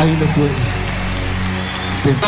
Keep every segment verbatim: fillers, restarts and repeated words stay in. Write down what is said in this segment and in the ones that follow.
ainda tô aí. Sempre.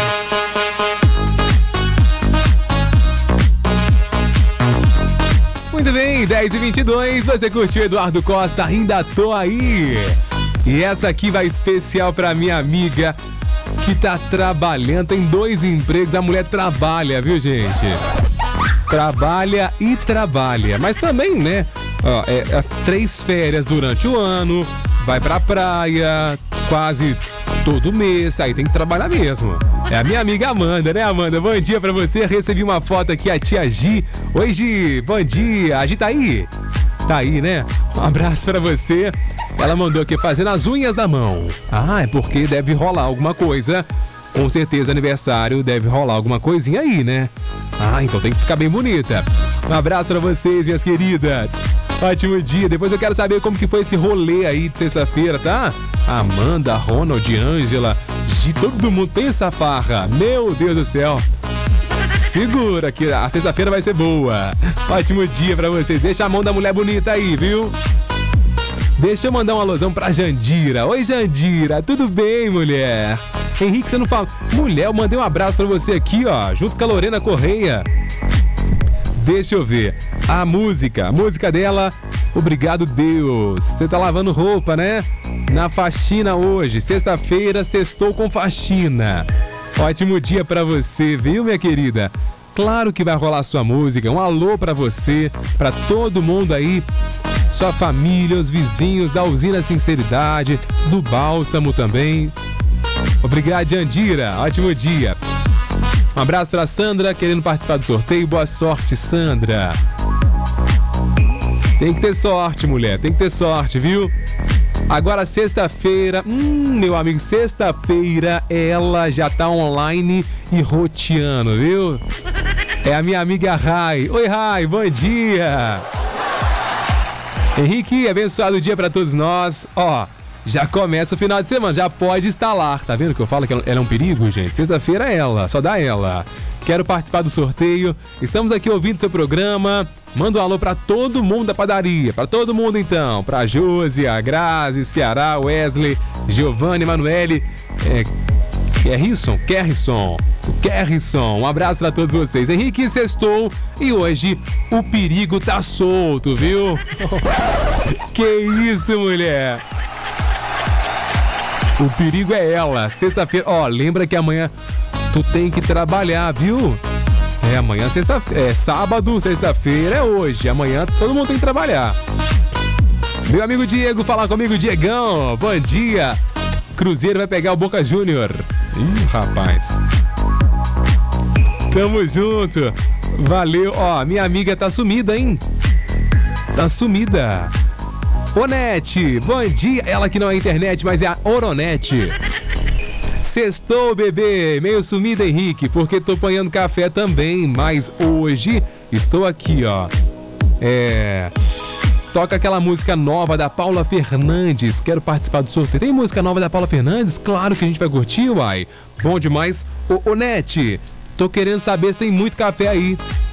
Muito bem, dez e vinte e dois, você curtiu Eduardo Costa, ainda tô aí. E essa aqui vai especial pra minha amiga que tá trabalhando, tem dois empregos, a mulher trabalha, viu, gente? Trabalha e trabalha, mas também, né, ó, é, é três férias durante o ano, vai pra praia quase todo mês, aí tem que trabalhar mesmo. É a minha amiga Amanda, né, Amanda? Bom dia pra você, recebi uma foto aqui, a tia Gi. Oi, Gi, bom dia, a Gi tá aí? Tá aí, né? Um abraço pra você. Ela mandou aqui fazendo as unhas da mão. Ah, é porque deve rolar alguma coisa. Com certeza aniversário deve rolar alguma coisinha aí, né? Ah, então tem que ficar bem bonita. Um abraço pra vocês, minhas queridas. Ótimo dia. Depois eu quero saber como que foi esse rolê aí de sexta-feira, tá? Amanda, Ronald, Ângela, Gi, todo mundo pensa a farra. Meu Deus do céu. Segura que a sexta-feira vai ser boa. Ótimo dia pra vocês. Deixa a mão da mulher bonita aí, viu? Deixa eu mandar uma alusão pra Jandira. Oi, Jandira. Tudo bem, mulher? Henrique, você não fala. Mulher, eu mandei um abraço pra você aqui, ó. Junto com a Lorena Correia. Deixa eu ver. A música. A música dela. Obrigado, Deus. Você tá lavando roupa, né? Na faxina hoje. Sexta-feira, sextou com faxina. Ótimo dia pra você, viu, minha querida? Claro que vai rolar sua música. Um alô pra você, pra todo mundo aí, sua família, os vizinhos da Usina Sinceridade, do Bálsamo também. Obrigado, Jandira. Ótimo dia. Um abraço pra Sandra, querendo participar do sorteio. Boa sorte, Sandra. Tem que ter sorte, mulher. Tem que ter sorte, viu? Agora, sexta-feira, hum, meu amigo, sexta-feira ela já tá online e roteando, viu? É a minha amiga Rai. Oi, Rai, bom dia! Henrique, abençoado dia pra todos nós. Ó, já começa o final de semana, já pode instalar. Tá vendo que eu falo que ela é um perigo, gente? Sexta-feira é ela, só dá ela. Quero participar do sorteio. Estamos aqui ouvindo seu programa. Manda um alô pra todo mundo da padaria. Pra todo mundo, então. Pra Josi, a Grazi, Ceará, Wesley, Giovanni, Emanuele, é, Kerrisson, Kerrisson, Kerrisson. Um abraço pra todos vocês. Henrique, sextou e hoje o perigo tá solto, viu? Que isso, mulher? O perigo é ela. Sexta-feira, ó, lembra que amanhã tu tem que trabalhar, viu? É, amanhã, sexta, é sábado, sexta-feira é hoje. Amanhã todo mundo tem que trabalhar. Meu amigo Diego, fala comigo, Diegão. Bom dia. Cruzeiro vai pegar o Boca Júnior. Ih, rapaz. Tamo junto. Valeu. Ó, minha amiga tá sumida, hein? Tá sumida. Onete, bom dia. Ela que não é internet, mas é a Oronete. Sextou, bebê, meio sumida, Henrique, porque tô apanhando café também, mas hoje estou aqui, ó. É... Toca aquela música nova da Paula Fernandes, quero participar do sorteio. Tem música nova da Paula Fernandes? Claro que a gente vai curtir, uai. Bom demais. Ô, ô Nete, tô querendo saber se tem muito café aí.